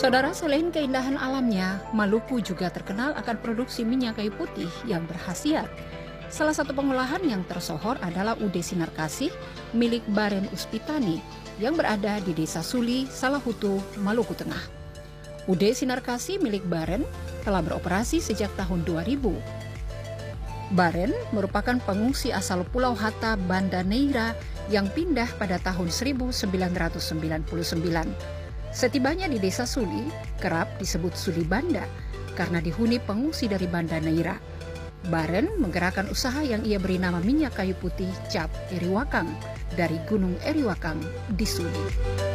Saudara, selain keindahan alamnya, Maluku juga terkenal akan produksi minyak kayu putih yang berkhasiat. Salah satu pengolahan yang tersohor adalah UD Sinar Kasih milik Baren Uspitani yang berada di Desa Suli, Salahutu, Maluku Tengah. UD Sinar Kasih milik Baren telah beroperasi sejak tahun 2000. Baren merupakan pengungsi asal Pulau Hatta, Banda Neira yang pindah pada tahun 1999. Setibanya di Desa Suli, kerap disebut Suli Banda karena dihuni pengungsi dari Banda Neira. Baren menggerakkan usaha yang ia beri nama minyak kayu putih Cap Eriwakang dari Gunung Eriwakang di Suli.